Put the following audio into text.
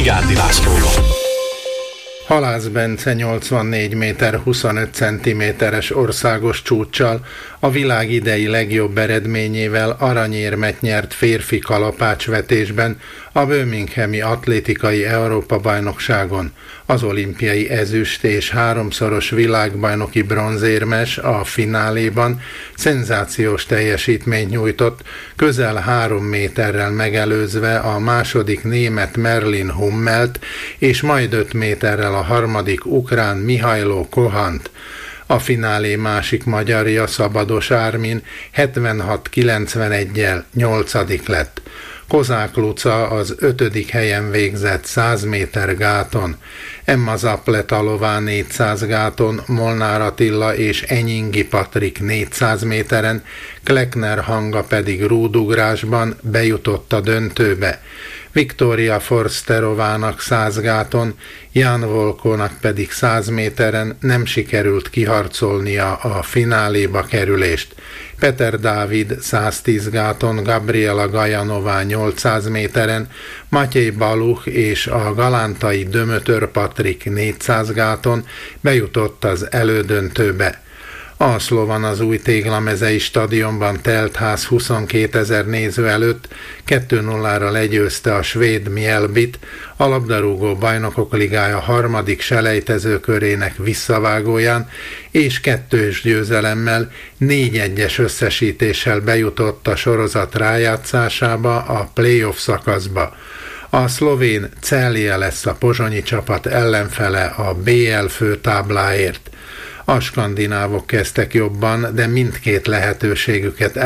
Vigándi Lászlóval. Halász Bence 84 méter 25 centiméteres országos csúccsal, a világ idei legjobb eredményével aranyérmet nyert férfi kalapácsvetésben a Birminghami atlétikai Európa-bajnokságon. Az olimpiai ezüst és háromszoros világbajnoki bronzérmes a fináléban szenzációs teljesítményt nyújtott, közel 3 méterrel megelőzve a második német Merlin Hummelt, és majd 5 méterrel a harmadik ukrán Mihajlo Kohant. A finálé másik magyarja, Szabados Ármin 76-91-jel 8. lett. Kozák Luca az 5. helyen végzett 100 méter gáton, Emma Zapletalová 400 gáton, Molnár Attila és Enyingi Patrik 400 méteren, Kleckner Hanga pedig rúdugrásban bejutott a döntőbe. Viktória Forsterovának 100 gáton, Jan Volkónak pedig 100 méteren nem sikerült kiharcolnia a fináléba kerülést. Peter Dávid 110 gáton, Gabriela Gajanová 800 méteren, Matyej Baluch és a galántai Dömötör Patrik 400 gáton bejutott az elődöntőbe. Alszlóban az új Téglamezei stadionban telt ház 22 000 néző előtt 2-0-ra legyőzte a svéd Mjällbyt, a labdarúgó bajnokok ligája harmadik selejtezőkörének visszavágóján, és 2-2 győzelemmel 4-1-es összesítéssel bejutott a sorozat rájátszásába, a play-off szakaszba. A szlovén Celje lesz a pozsonyi csapat ellenfele a BL főtábláért. A skandinávok kezdtek jobban, de mindkét lehetőségüket